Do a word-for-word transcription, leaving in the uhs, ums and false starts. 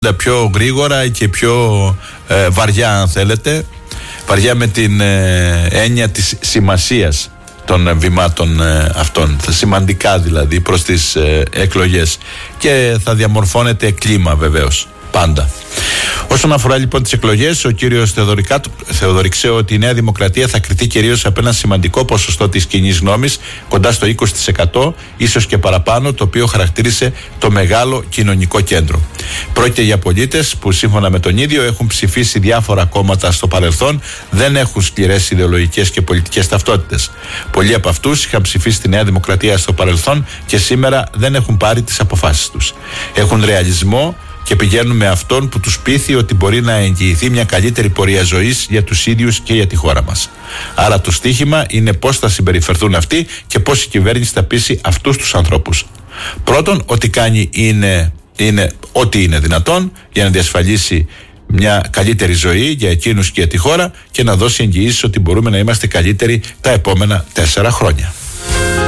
πιο γρήγορα και πιο ε, βαριά, αν θέλετε, βαριά με την ε, έννοια της σημασίας των βημάτων ε, αυτών, σημαντικά δηλαδή προς τις ε, εκλογές, και θα διαμορφώνεται κλίμα βεβαίως πάντα. Όσον αφορά λοιπόν τις εκλογές, ο κύριος Θεοδωρικ ότι η Νέα Δημοκρατία θα κριθεί κυρίως από ένα σημαντικό ποσοστό της κοινής γνώμης, κοντά στο είκοσι τοις εκατό, ίσως και παραπάνω, το οποίο χαρακτήρισε το μεγάλο κοινωνικό κέντρο. Πρόκειται για πολίτες που σύμφωνα με τον ίδιο έχουν ψηφίσει διάφορα κόμματα στο παρελθόν, δεν έχουν σκληρές ιδεολογικές και πολιτικές ταυτότητες. Πολλοί από αυτούς είχαν ψηφίσει τη Νέα Δημοκρατία στο παρελθόν και σήμερα δεν έχουν πάρει τις αποφάσεις τους. Έχουν ρεαλισμό και πηγαίνουν με αυτόν που τους πείθει ότι μπορεί να εγγυηθεί μια καλύτερη πορεία ζωής για τους ίδιους και για τη χώρα μας. Άρα το στίχημα είναι πώς θα συμπεριφερθούν αυτοί και πώς η κυβέρνηση θα πείσει αυτούς τους ανθρώπους. Πρώτον, ό,τι κάνει είναι, είναι ό,τι είναι δυνατόν για να διασφαλίσει μια καλύτερη ζωή για εκείνους και για τη χώρα και να δώσει εγγυήσεις ότι μπορούμε να είμαστε καλύτεροι τα επόμενα τέσσερα χρόνια.